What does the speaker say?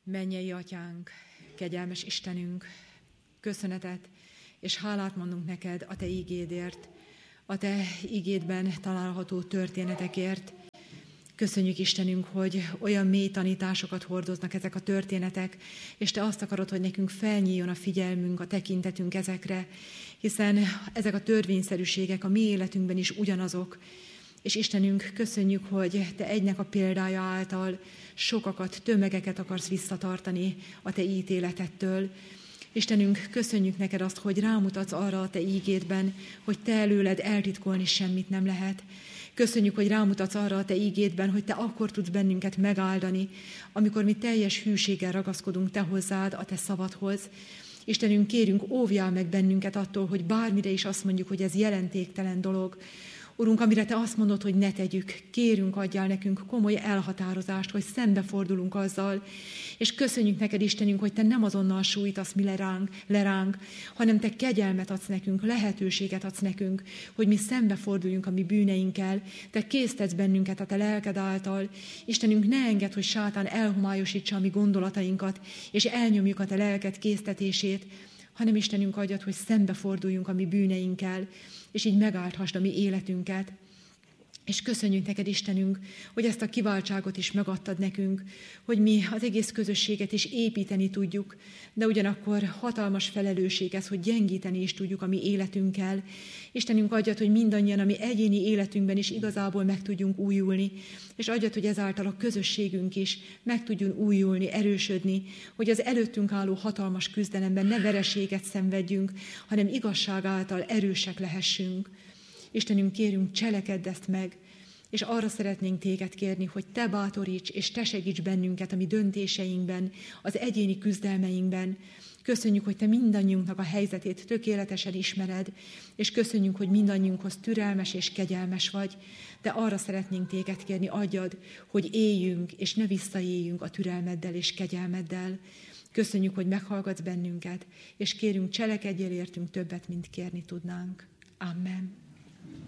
Mennyei Atyánk, kegyelmes Istenünk, köszönetet és hálát mondunk neked a te ígédért, a te ígédben található történetekért. Köszönjük Istenünk, hogy olyan mély tanításokat hordoznak ezek a történetek, és te azt akarod, hogy nekünk felnyíljon a figyelmünk, a tekintetünk ezekre, hiszen ezek a törvényszerűségek a mi életünkben is ugyanazok. És Istenünk, köszönjük, hogy te egynek a példája által sokakat, tömegeket akarsz visszatartani a te ítéletettől. Istenünk, köszönjük neked azt, hogy rámutatsz arra a te ígédben, hogy te előled eltitkolni semmit nem lehet. Köszönjük, hogy rámutatsz arra a te ígédben, hogy te akkor tudsz bennünket megáldani, amikor mi teljes hűséggel ragaszkodunk te hozzád, a te szavadhoz. Istenünk, kérünk, óvjál meg bennünket attól, hogy bármire is azt mondjuk, hogy ez jelentéktelen dolog. Urunk, amire te azt mondod, hogy ne tegyük, kérünk, adjál nekünk komoly elhatározást, hogy szembefordulunk azzal, és köszönjük neked, Istenünk, hogy te nem azonnal sújtasz mi leránk, hanem te kegyelmet adsz nekünk, lehetőséget adsz nekünk, hogy mi szembeforduljunk a mi bűneinkkel, te késztetsz bennünket a te lelked által. Istenünk, ne engedd, hogy sátán elhomályosítsa a mi gondolatainkat, és elnyomjuk a te lelked késztetését, hanem Istenünk, adjad, hogy szembeforduljunk a mi bűneinkkel, és így megáldhassd a mi életünket. És köszönjük neked, Istenünk, hogy ezt a kiváltságot is megadtad nekünk, hogy mi az egész közösséget is építeni tudjuk, de ugyanakkor hatalmas felelősség ez, hogy gyengíteni is tudjuk a mi életünkkel. Istenünk, adjad, hogy mindannyian a mi egyéni életünkben is igazából meg tudjunk újulni, és adjad, hogy ezáltal a közösségünk is meg tudjon újulni, erősödni, hogy az előttünk álló hatalmas küzdelemben ne vereséget szenvedjünk, hanem igazság által erősek lehessünk. Istenünk, kérünk, cselekedd ezt meg, és arra szeretnénk téged kérni, hogy te bátoríts, és te segíts bennünket a mi döntéseinkben, az egyéni küzdelmeinkben. Köszönjük, hogy te mindannyiunknak a helyzetét tökéletesen ismered, és köszönjük, hogy mindannyiunkhoz türelmes és kegyelmes vagy, de arra szeretnénk téged kérni, adjad, hogy éljünk, és ne visszaéljünk a türelmeddel és kegyelmeddel. Köszönjük, hogy meghallgatsz bennünket, és kérünk, cselekedjél értünk többet, mint kérni tudnánk. Amen.